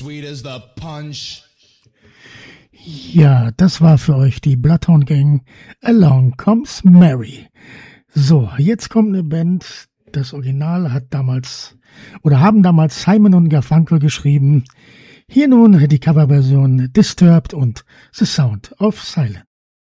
sweet as the punch. Ja, das war für euch die Bloodhound Gang. Along Comes Mary. So, jetzt kommt eine Band. Das Original haben damals Simon und Garfunkel geschrieben. Hier nun die Coverversion Disturbed und The Sound of Silence.